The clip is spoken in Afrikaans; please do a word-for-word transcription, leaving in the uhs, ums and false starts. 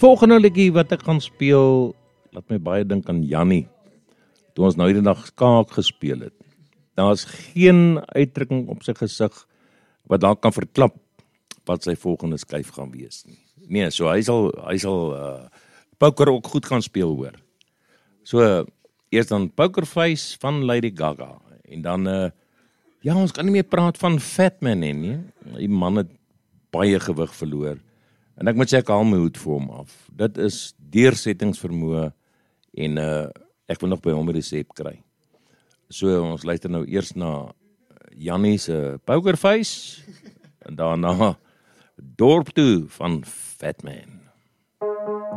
volgende liedjie wat ek gaan speel, laat my baie dink aan Jannie, toe ons nou die dag skaak gespeel het. Daar is geen uitdrukking op sy gesig wat daar kan verklap wat sy volgende skuif gaan wees nie. Nee, so hy sal, hy sal uh, poker ook goed gaan speel hoor. So, uh, eers dan Poker Face van Lady Gaga, en dan, uh, ja, ons kan nie meer praat van Fat Man nie, nie. Die man het baie gewig verloor, en ek moet sê, ek haal my hoed vir hom af. Dit is deursettingsvermoë, en uh, ek wil nog by hom 'n resep kry. So, ons luister nou eers na Jannie se Poker Face, en daarna Dorp toe van Fat Man.